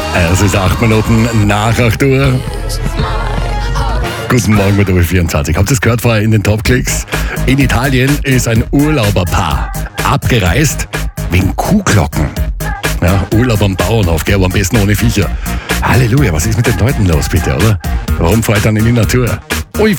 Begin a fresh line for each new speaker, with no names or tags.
Es ist 8 Minuten nach 8 Uhr. Guten Morgen mit OB24. Habt ihr es gehört vorher in den Top-Klicks? In Italien ist ein Urlauberpaar abgereist wegen Kuhglocken. Ja, Urlaub am Bauernhof, gell, aber am besten ohne Viecher. Halleluja, was ist mit den Leuten los, bitte, oder? Warum fällt dann in die Natur?